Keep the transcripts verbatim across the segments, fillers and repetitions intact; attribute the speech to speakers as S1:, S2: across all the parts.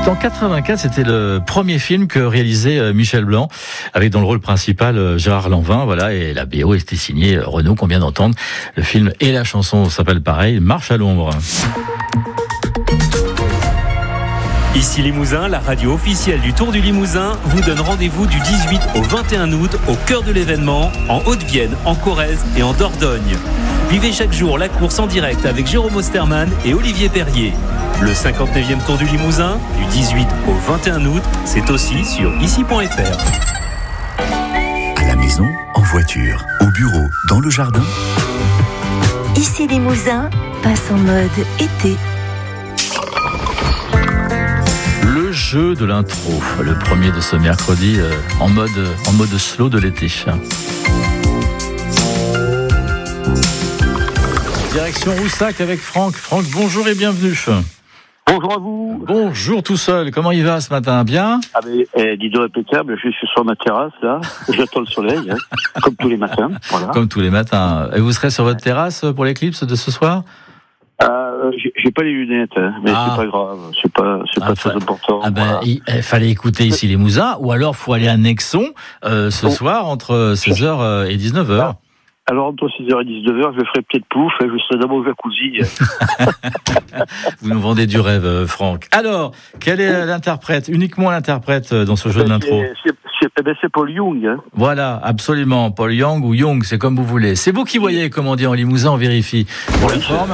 S1: En quatre-vingt-quatre, c'était le premier film que réalisait Michel Blanc, avec dans le rôle principal Gérard Lanvin, voilà, et la B O était signée Renaud, qu'on vient d'entendre. Le film et la chanson s'appellent pareil, Marche à l'ombre.
S2: Ici Limousin, la radio officielle du Tour du Limousin vous donne rendez-vous du dix-huit au vingt et un août au cœur de l'événement, en Haute-Vienne, en Corrèze et en Dordogne. Vivez chaque jour la course en direct avec Jérôme Osterman et Olivier Perrier. Le cinquante-neuvième Tour du Limousin, du dix-huit au vingt et un août, c'est aussi sur ici point f r.
S3: À la maison, en voiture, au bureau, dans le jardin.
S4: Ici Limousin passe en mode été.
S1: Le jeu de l'intro, le premier de ce mercredi euh, en mode en mode slow de l'été. Direction Roussac avec Franck. Franck, bonjour et bienvenue.
S5: Bonjour à vous.
S1: Bonjour tout seul. Comment il va ce matin? Bien?
S5: Ah ben, eh, dis donc impeccable. Je suis sur ma terrasse là. J'attends le soleil, hein, comme tous les matins. Voilà.
S1: Comme tous les matins. Et vous serez sur votre terrasse pour l'éclipse de ce soir?
S5: Euh, j'ai, j'ai pas les lunettes, hein, mais ah. c'est pas grave. C'est pas, c'est pas ah, très fa... important.
S1: Ah ben, voilà. il, il fallait écouter ici les Mousins, ou alors faut aller à Nexon euh, ce oh. soir entre seize heures et dix-neuf heures. Ah.
S5: Alors, entre seize heures et dix-neuf heures, je ferai peut-être pouf, je serai d'abord au jacuzzi.
S1: Vous nous vendez du rêve, Franck. Alors, quel est l'interprète, uniquement l'interprète dans ce jeu de l'intro?
S5: C'est, c'est, c'est, c'est Paul Young. Hein.
S1: Voilà, absolument. Paul Young ou Young, c'est comme vous voulez. C'est vous qui voyez, comme on dit en Limousin, on vérifie. Pour la forme.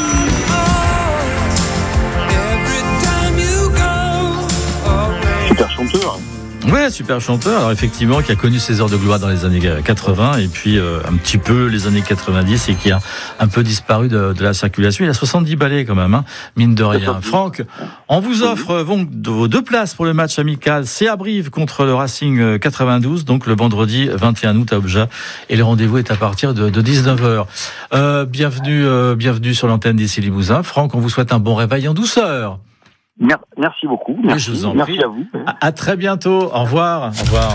S5: Super chanteur.
S1: Ouais, super chanteur. Alors effectivement, qui a connu ses heures de gloire dans les années quatre-vingts et puis euh, un petit peu les années quatre-vingt-dix et qui a un peu disparu de, de la circulation. Il a soixante-dix balais quand même, hein, mine de rien. Franck, on vous offre donc vos deux places pour le match amical. C'est à Brive contre le Racing quatre-vingt-douze, donc le vendredi vingt et un août à Obja. Et le rendez-vous est à partir de, de dix-neuf heures. Euh, bienvenue, euh, bienvenue sur l'antenne d'Ici Limousin. Franck, on vous souhaite un bon réveil en douceur.
S5: Merci beaucoup. Merci,
S1: je vous en
S5: merci
S1: prie.
S5: à vous.
S1: À, à très bientôt. Au revoir. Au revoir.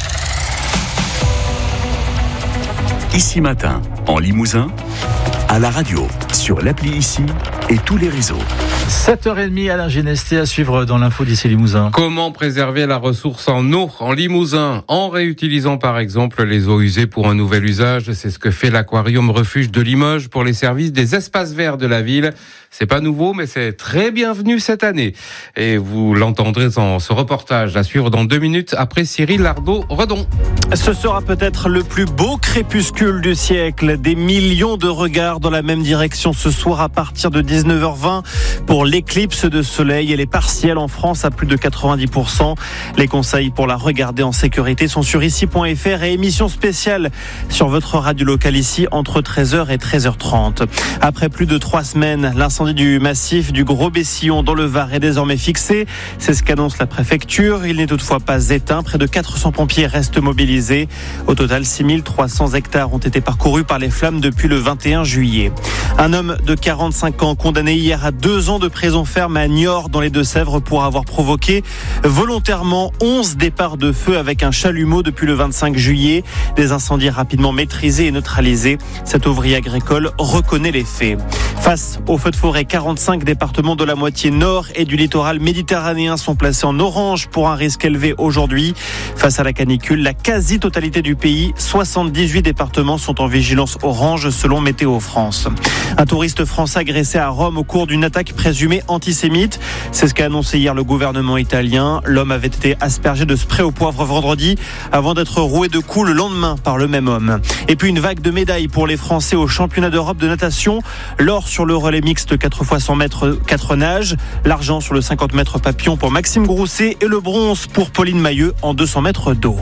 S3: Ici Matin, en Limousin, à la radio, sur l'appli Ici et tous les réseaux.
S1: sept heures trente, Alain Genesté à suivre dans l'info d'Ici Limousin.
S6: Comment préserver la ressource en eau en Limousin en réutilisant par exemple les eaux usées pour un nouvel usage? C'est ce que fait l'aquarium refuge de Limoges pour les services des espaces verts de la ville. C'est pas nouveau, mais c'est très bienvenu cette année. Et vous l'entendrez dans ce reportage à suivre dans deux minutes après Cyril Ardo-Redon.
S7: Ce sera peut-être le plus beau crépuscule du siècle. Des millions de regards dans la même direction ce soir à partir de dix-neuf heures vingt pour l'éclipse de soleil. Elle est partielle en France à plus de quatre-vingt-dix pour cent. Les conseils pour la regarder en sécurité sont sur ici point f r et émission spéciale sur votre radio locale ici entre treize heures et treize heures trente. Après plus de trois semaines, l'incendie du massif du Gros Bessillon dans le Var est désormais fixé. C'est ce qu'annonce la préfecture. Il n'est toutefois pas éteint. Près de quatre cents pompiers restent mobilisés. Au total, six mille trois cents hectares ont été parcourus par les flammes depuis le vingt et un juillet. Un homme de quarante-cinq ans condamné hier à deux ans de prison ferme à Niort dans les Deux-Sèvres pour avoir provoqué volontairement onze départs de feu avec un chalumeau depuis le vingt-cinq juillet. Des incendies rapidement maîtrisés et neutralisés. Cet ouvrier agricole reconnaît les faits. Face aux feux de forêt, quarante-cinq départements de la moitié nord et du littoral méditerranéen sont placés en orange pour un risque élevé aujourd'hui. Face à la canicule, la quasi-totalité du pays, soixante-dix-huit départements sont en vigilance orange selon Météo France. Un touriste français agressé à Rome au cours d'une attaque présumée antisémite. C'est ce qu'a annoncé hier le gouvernement italien. L'homme avait été aspergé de spray au poivre vendredi avant d'être roué de coups le lendemain par le même homme. Et puis une vague de médailles pour les Français au championnat d'Europe de natation. L'or sur le relais mixte quatre fois cent mètres, quatre nages. L'argent sur le cinquante mètres papillon pour Maxime Grousset et le bronze pour Pauline Mailleux en deux cents mètres d'eau.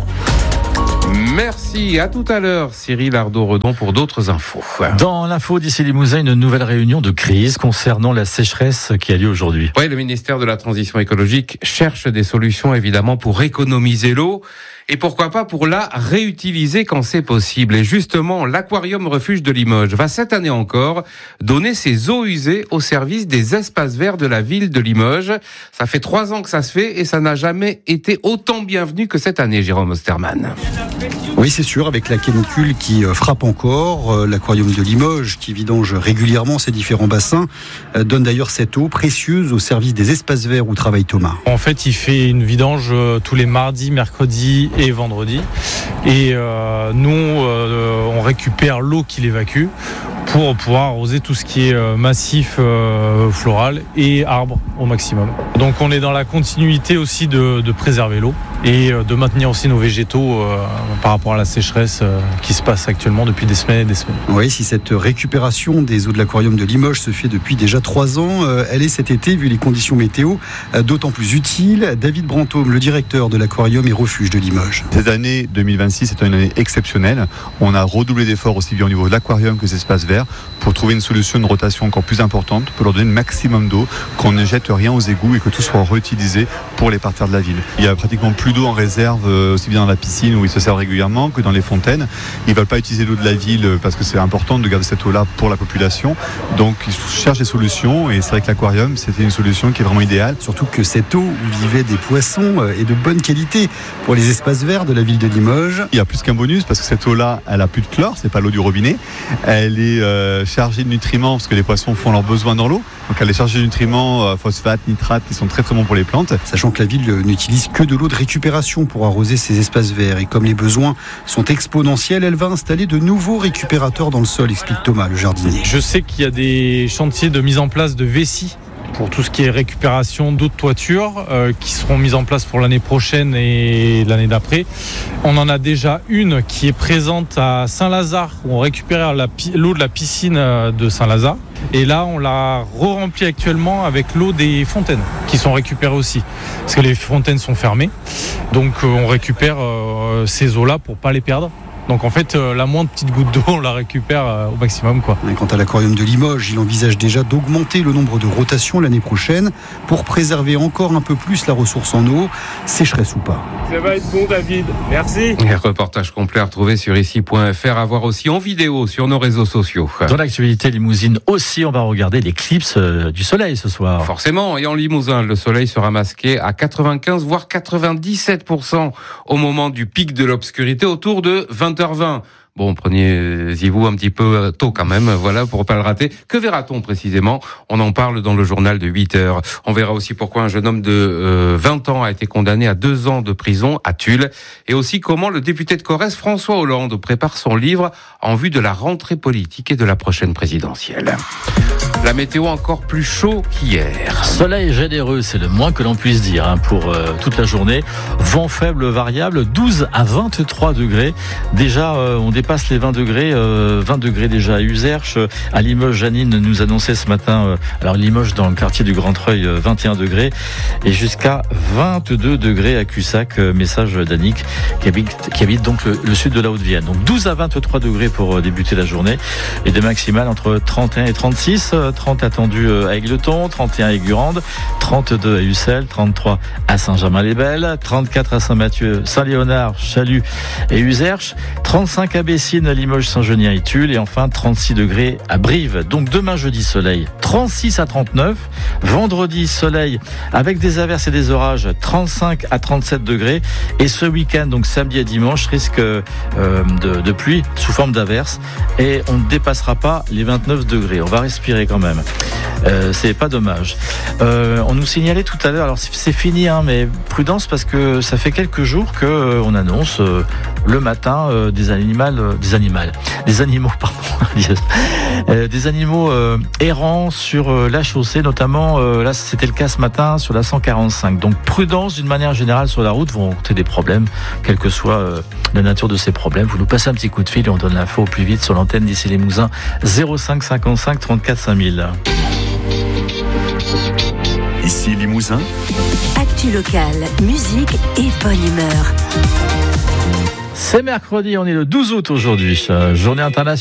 S6: Merci, à tout à l'heure Cyril Ardo-Redon pour d'autres infos.
S1: Dans l'info d'Ici Limousin, une nouvelle réunion de crise concernant la sécheresse qui a lieu aujourd'hui.
S6: Oui, le ministère de la Transition écologique cherche des solutions évidemment pour économiser l'eau et pourquoi pas pour la réutiliser quand c'est possible. Et justement, l'aquarium refuge de Limoges va cette année encore donner ses eaux usées au service des espaces verts de la ville de Limoges. Ça fait trois ans que ça se fait et ça n'a jamais été autant bienvenu que cette année, Jérôme Osterman.
S8: Oui, c'est sûr, avec la canicule qui frappe encore, l'aquarium de Limoges qui vidange régulièrement ses différents bassins donne d'ailleurs cette eau précieuse au service des espaces verts où travaille Thomas.
S9: En fait, il fait une vidange tous les mardis, mercredis et vendredis. Et euh, nous, euh, on récupère l'eau qu'il évacue pour pouvoir arroser tout ce qui est massif euh, floral et arbres au maximum. Donc on est dans la continuité aussi de, de préserver l'eau et de maintenir aussi nos végétaux euh, par rapport à la sécheresse euh, qui se passe actuellement depuis des semaines et des semaines.
S8: Oui, si cette récupération des eaux de l'aquarium de Limoges se fait depuis déjà trois ans, euh, elle est cet été, vu les conditions météo, euh, d'autant plus utile. David Brantôme, le directeur de l'aquarium et refuge de Limoges.
S10: Cette année deux mille vingt-six est une année exceptionnelle. On a redoublé d'efforts aussi bien au niveau de l'aquarium que des espaces verts pour trouver une solution de rotation encore plus importante, pour leur donner le maximum d'eau, qu'on ne jette rien aux égouts et que tout soit réutilisé pour les parterres de la ville. Il y a pratiquement plus d'eau en réserve, aussi bien dans la piscine où ils se servent régulièrement que dans les fontaines. Ils ne veulent pas utiliser l'eau de la ville parce que c'est important de garder cette eau-là pour la population. Donc ils cherchent des solutions et c'est vrai que l'aquarium, c'était une solution qui est vraiment idéale.
S8: Surtout que cette eau où vivaient des poissons est de bonne qualité pour les espaces verts de la ville de Limoges.
S10: Il y a plus qu'un bonus parce que cette eau-là, elle a plus de chlore, c'est pas l'eau du robinet. Elle est euh, chargée de nutriments parce que les poissons font leurs besoins dans l'eau. Donc elle est chargée de nutriments, euh, phosphate, nitrate qui sont très très bons pour les plantes.
S8: Sachant que la ville n'utilise que de l'eau de récupération pour arroser ses espaces verts. Et comme les besoins sont exponentiels, elle va installer de nouveaux récupérateurs dans le sol, explique Thomas, le jardinier.
S9: Je sais qu'il y a des chantiers de mise en place de vessies pour tout ce qui est récupération d'eau de toiture euh, qui seront mises en place pour l'année prochaine et l'année d'après. On en a déjà une qui est présente à Saint-Lazare où on récupère la, l'eau de la piscine de Saint-Lazare. Et là, on la re-remplit actuellement avec l'eau des fontaines qui sont récupérées aussi. Parce que les fontaines sont fermées. Donc euh, on récupère euh, ces eaux-là pour ne pas les perdre. Donc en fait, euh, la moindre petite goutte d'eau, on la récupère euh, au maximum, quoi.
S8: Et quant à l'aquarium de Limoges, il envisage déjà d'augmenter le nombre de rotations l'année prochaine pour préserver encore un peu plus la ressource en eau, sécheresse ou pas.
S9: Ça va être bon, David. Merci.
S6: Et reportage complet à retrouver sur ici point f r, à voir aussi en vidéo sur nos réseaux sociaux.
S1: Dans l'actualité limousine aussi, on va regarder l'éclipse du soleil ce soir.
S6: Forcément, et en Limousin, le soleil sera masqué à quatre-vingt-quinze voire quatre-vingt-dix-sept pour cent au moment du pic de l'obscurité, autour de vingt heures vingt. Bon, prenez-y vous un petit peu tôt quand même, voilà, pour pas le rater. Que verra-t-on précisément ? On en parle dans le journal de huit heures. On verra aussi pourquoi un jeune homme de euh, vingt ans a été condamné à deux ans de prison à Tulle. Et aussi comment le député de Corrèze, François Hollande, prépare son livre en vue de la rentrée politique et de la prochaine présidentielle. La météo encore plus chaud qu'hier.
S1: Soleil généreux, c'est le moins que l'on puisse dire hein, pour euh, toute la journée. Vent faible variable, douze à vingt-trois degrés. Déjà, euh, on dépasse les vingt degrés. Euh, vingt degrés déjà à Userche. À Limoges, Janine nous annonçait ce matin, euh, alors Limoges dans le quartier du Grand Treuil, euh, vingt et un degrés. Et jusqu'à vingt-deux degrés à Cussac. Euh, message d'Annick qui habite, qui habite donc le, le sud de la Haute-Vienne. Donc douze à vingt-trois degrés pour euh, débuter la journée. Et des maximales entre trente et un et trente-six. Euh, trente attendus à Égletons, trente et un à Aigurande, trente-deux à Ussel, trente-trois à Saint-Germain-les-Belles, trente-quatre à Saint-Mathieu, Saint-Léonard, Chalut et Userche, trente-cinq à Bessines, Limoges, Saint-Genien et Tulle, et enfin trente-six degrés à Brive. Donc demain jeudi soleil, trente-six à trente-neuf, vendredi soleil avec des averses et des orages, trente-cinq à trente-sept degrés, et ce week-end, donc samedi et dimanche, risque euh, de, de pluie sous forme d'averses, et on ne dépassera pas les vingt-neuf degrés. On va respirer quand même. Euh, c'est pas dommage. Euh, on nous signalait tout à l'heure, alors c'est, c'est fini, hein, mais prudence parce que ça fait quelques jours que euh, on annonce euh, le matin euh, des animaux, euh, des animaux, des animaux, pardon, euh, des animaux euh, errants sur euh, la chaussée, notamment euh, là c'était le cas ce matin sur la cent quarante-cinq. Donc prudence d'une manière générale sur la route, vous rencontrez des problèmes, quelle que soit euh, la nature de ces problèmes. Vous nous passez un petit coup de fil et on donne l'info au plus vite sur l'antenne d'Ici les Mousins, zéro cinq cinquante-cinq trente-quatre cinq mille.
S3: Ici Limousin.
S4: Actu locale, musique et bonne humeur.
S1: C'est mercredi, on est le douze août aujourd'hui, journée internationale.